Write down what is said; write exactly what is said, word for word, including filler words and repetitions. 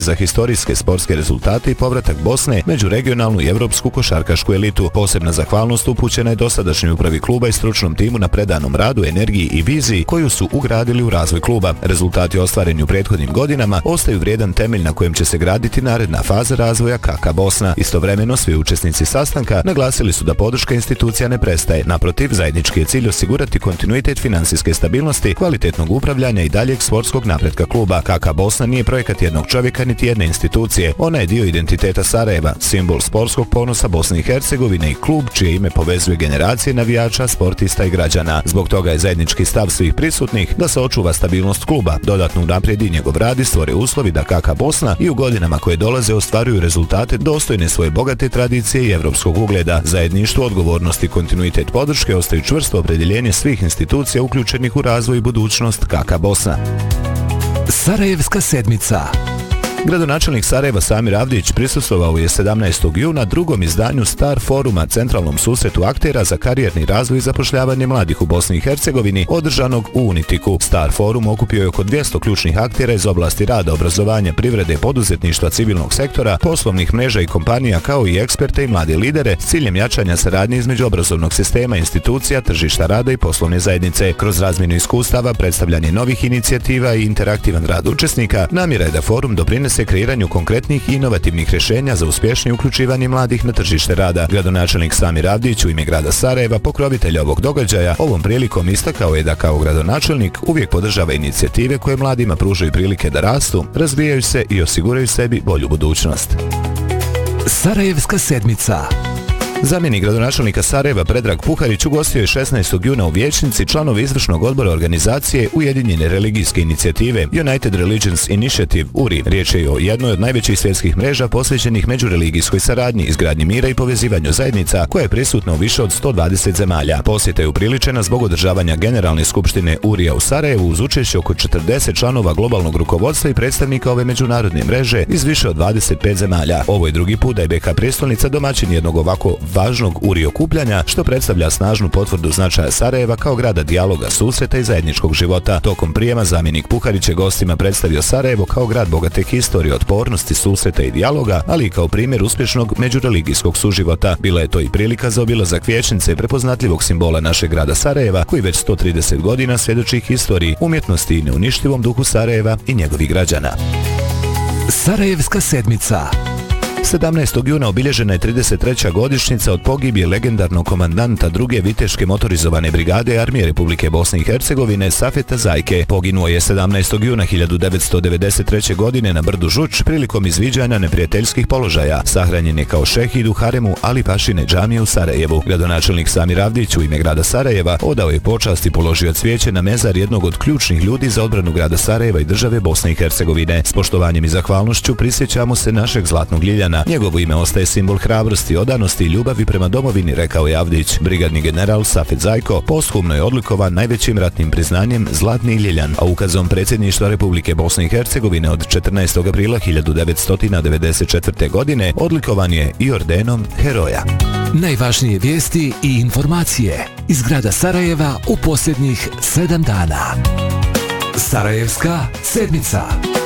za historijske sportske rezultate i povratak Bosne među regionalnu i evropsku košarkašku elitu. Posebna zahvalnost upućena je dosadašnjoj upravi kluba i stručnom timu na predanom radu, energiji i viziji koju su ugradili u razvoj kluba. Rezultati ostvareni u prethodnim godinama ostaju vrijedan temelj na kojem će se graditi naredna faza razvoja K K Bosna. Istovremeno svi učesnici sastanka naglasili su da podrška institucija ne prestaje. Naprotiv, zajednički je cilj osigurati kontinuitet finansijske stabilnosti, kvalitetnog upravljanja i daljeg sportskog napretka kluba. K K Bosna nije projekat jednog čovjeka niti jedne institucije. Ona je dio identiteta Sarajeva, simbol sportskog ponosa Bosne i Hercegovine i klub čije ime povezuje generacije navijača, sportista i građana. Zbog toga je zajednički stav svih prisutnih da se očuva stabilnost kluba, dodatno unaprijedi njegov rad i stvore uslovi da K K Bosna i u godinama koje dolaze ostvaruju rezultate dostojne svoje bogate tradicije i evropskog ugleda. Zajedništvo, odgovornost i kontinuitet podrške ostaju čvrsto opredjeljenje svih institucija uključenih u razvoj i budućnost K K Bosna. Sarajevska sedmica. Gradonačelnik Sarajeva Samir Avdić prisustvovao je sedamnaestog juna drugom izdanju Star Foruma, centralnom susretu aktera za karijerni razvoj i zapošljavanje mladih u Bosni i Hercegovini, održanog u Unitiku. Star Forum okupio je oko dvjesto ključnih aktera iz oblasti rada, obrazovanja, privrede, poduzetništva, civilnog sektora, poslovnih mreža i kompanija, kao i eksperte i mlade lidere s ciljem jačanja saradnje između obrazovnog sistema, institucija, tržišta rada i poslovne zajednice. Kroz razmjenu iskustava, predstavljanje novih inicijativa i interaktivan rad učesnika, namjera je da forum doprinese se kreiranju konkretnih i inovativnih rješenja za uspješnije uključivanje mladih na tržište rada. Gradonačelnik Samir Avdić u ime grada Sarajeva, pokrovitelja ovog događaja, ovom prilikom istakao je da kao gradonačelnik uvijek podržava inicijative koje mladima pružaju prilike da rastu, razvijaju se i osiguraju sebi bolju budućnost. Sarajevska sedmica. Zamjenik gradonačelnika Sarajeva Predrag Puharić ugostio je šesnaestog juna u vijećnici članovi izvršnog odbora organizacije Ujedinjene religijske inicijative United Religions Initiative U R I. Riječ je o jednoj od najvećih svjetskih mreža posvećenih međureligijskoj saradnji, izgradnji mira i povezivanju zajednica koja je prisutna u više od sto dvadeset zemalja. Posjeta je upriličena zbog održavanja Generalne skupštine U R I-a u Sarajevu uz učešće oko četrdeset članova globalnog rukovodstva i predstavnika ove međunarodne mreže iz više od dvadeset pet zemalja. Ovo je drugi put da je B K prijestolnica domaćin jednog ovako važnog U R I okupljanja, što predstavlja snažnu potvrdu značaja Sarajeva kao grada dijaloga, susreta i zajedničkog života. Tokom prijema zamjenik Puharić je gostima predstavio Sarajevo kao grad bogate historije, otpornosti, susreta i dijaloga, ali i kao primjer uspješnog međureligijskog suživota. Bila je to i prilika za obilazak vijećnice, prepoznatljivog simbola našeg grada Sarajeva, koji već sto trideset godina svjedoči historiji, umjetnosti i neuništivom duhu Sarajeva i njegovih građana. Sarajevska sedmica. sedamnaestog juna obilježena je trideset treća godišnjica od pogibije legendarnog komandanta druge viteške motorizovane brigade Armije Republike Bosne i Hercegovine Safeta Zajke. Poginuo je sedamnaestog juna hiljadu devetsto devedeset treće godine na brdu Žuč prilikom izviđanja neprijateljskih položaja. Sahranjen je kao šehid u haremu Ali Pašine džamije u Sarajevu. Gradonačelnik Samir Avdić u ime grada Sarajeva odao je počast i položio cvijeće na mezar jednog od ključnih ljudi za odbranu grada Sarajeva i države Bosne i Hercegovine. S poštovanjem i zahvalnošću prisjećamo se našeg zlatnog Ljiljana. Njegovo ime ostaje simbol hrabrosti, odanosti i ljubavi prema domovini, rekao je Avdić. Brigadni general Safet Zajko posthumno je odlikovan najvećim ratnim priznanjem Zlatni Ljiljan, a ukazom predsjedništva Republike Bosne i Hercegovine od četrnaestog aprila hiljadu devetsto devedeset četvrte. godine odlikovan je i ordenom Heroja. Najvažnije vijesti i informacije iz grada Sarajeva u posljednjih sedam dana. Sarajevska sedmica.